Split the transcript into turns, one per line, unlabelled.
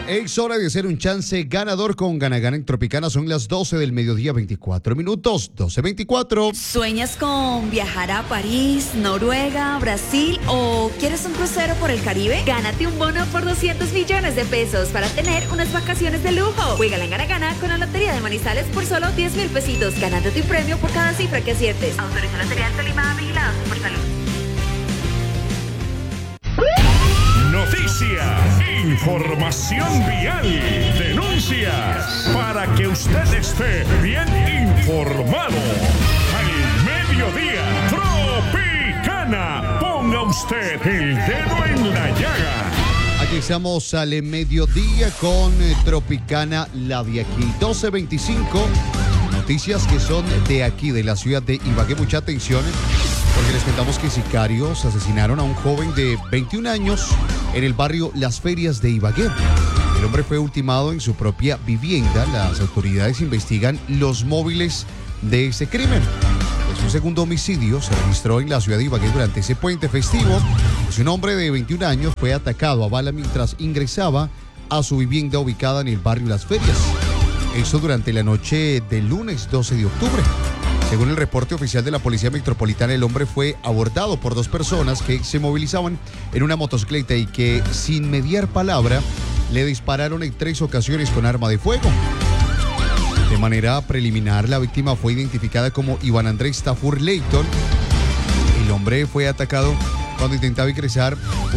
Es hora de hacer un chance ganador con Gana Gana en Tropicana. Son las 12 del mediodía, 24 minutos, 12:24.
¿Sueñas con viajar a París, Noruega, Brasil o quieres un crucero por el Caribe? Gánate un bono por 200 millones de pesos para tener unas vacaciones de lujo. Juega en Gana Gana con la Lotería de Manizales por solo 10,000 pesitos, ganándote un premio por cada cifra que aciertes. Autoriza Lotería del Tolima, vigilado por salud.
Noticias, información vial, denuncias, para que usted esté bien informado. Al mediodía, Tropicana, ponga usted el dedo en la llaga.
Aquí estamos al mediodía con Tropicana, la de aquí, 12:25. Noticias que son de aquí, de la ciudad de Ibagué. Mucha atención, porque les contamos que sicarios asesinaron a un joven de 21 años en el barrio Las Ferias de Ibagué. El hombre fue ultimado en su propia vivienda. Las autoridades investigan los móviles de ese crimen. Pues un segundo homicidio se registró en la ciudad de Ibagué durante ese puente festivo. Pues un hombre de 21 años fue atacado a bala mientras ingresaba a su vivienda ubicada en el barrio Las Ferias. Eso durante la noche del lunes 12 de octubre. Según el reporte oficial de la Policía Metropolitana, el hombre fue abordado por dos personas que se movilizaban en una motocicleta y que, sin mediar palabra, le dispararon en 3 ocasiones con arma de fuego. De manera preliminar, la víctima fue identificada como Iván Andrés Tafur Leighton. El hombre fue atacado cuando intentaba ingresar